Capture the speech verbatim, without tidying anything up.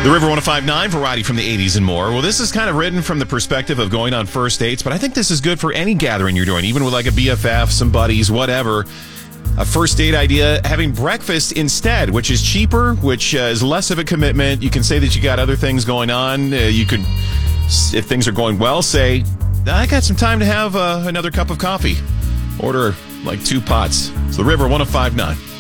The River one oh five point nine, variety from the eighties and more. Well, this is kind of written from the perspective of going on first dates, but I think this is good for any gathering you're doing, even with like a B F F, some buddies, whatever. A first date idea, having breakfast instead, which is cheaper, which uh, is less of a commitment. You can say that you got other things going on. Uh, you could, if things are going well, say, I got some time to have uh, another cup of coffee. Order like two pots. It's the River one oh five point nine.